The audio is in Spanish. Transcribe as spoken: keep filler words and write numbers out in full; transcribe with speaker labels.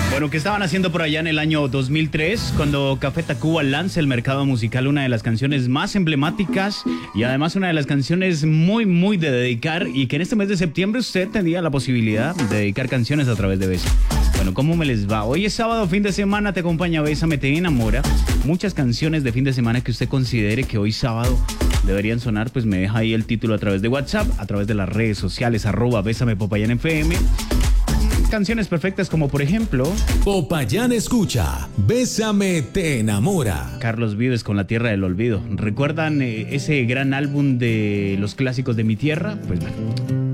Speaker 1: Bueno, ¿qué estaban haciendo por allá en el año dos mil tres cuando Café Tacuba lanza el mercado musical una de las canciones más emblemáticas y además una de las canciones muy, muy de dedicar y que en este mes de septiembre usted tendría la posibilidad de dedicar canciones a través de Besa? Bueno, ¿cómo me les va? Hoy es sábado, fin de semana, te acompaña Bésame, te enamora. Muchas canciones de fin de semana que usted considere que hoy sábado deberían sonar, pues me deja ahí el título a través de WhatsApp, a través de las redes sociales, arroba Bésame Popayán F M. Canciones perfectas como por ejemplo
Speaker 2: Popayán escucha Bésame te enamora.
Speaker 1: Carlos Vives con La Tierra del Olvido. ¿Recuerdan eh, ese gran álbum de los clásicos de mi tierra? Pues bueno,